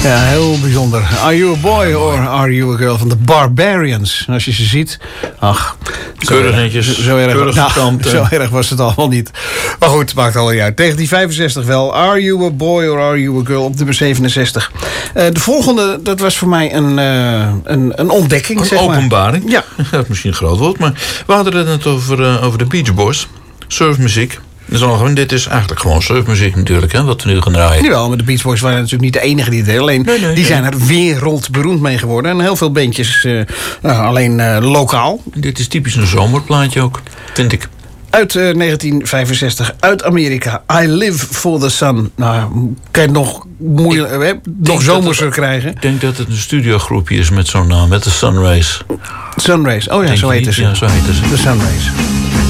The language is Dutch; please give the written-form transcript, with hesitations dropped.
Ja, heel bijzonder. Are you a boy or are you a girl? Van de Barbarians. En als je ze ziet, ach... Keurig netjes, zo erg, keurig gekamd. Zo erg was het allemaal niet. Maar goed, het maakt al niet uit. 1965 wel. Are you a boy or are you a girl? Op nummer 67. De volgende, dat was voor mij een ontdekking, Een zeg maar. openbaring? Ja. Dat is misschien een groot woord, maar we hadden het net over de Beach Boys. Surfmuziek. Dit is eigenlijk gewoon surfmuziek natuurlijk, hè, wat we nu gaan draaien. Jawel, maar de Beach Boys waren natuurlijk niet de enige die het deden. Alleen, die zijn er wereldberoemd mee geworden. En heel veel bandjes alleen lokaal. Dit is typisch een zomerplaatje ook, vind ik. Uit 1965, uit Amerika. I Live for the Sun. Nou, kan je het nog moeilijk, nog zomerser krijgen. Ik denk dat het een studiogroepje is met zo'n naam, met de Sunrays. Sunrays, oh ja, zo heette ze. Ja, zo heette ze. De Sunrays.